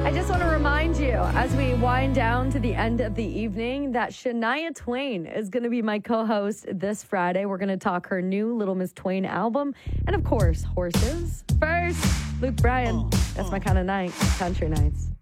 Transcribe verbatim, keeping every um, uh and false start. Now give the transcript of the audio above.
I just want to remind you, as we wind down to the end of the evening, that Shania Twain is going to be my co-host this Friday. We're going to talk her new Little Miss Twain album. And, of course, horses. First, Luke Bryan. That's my kind of night. Country Nights.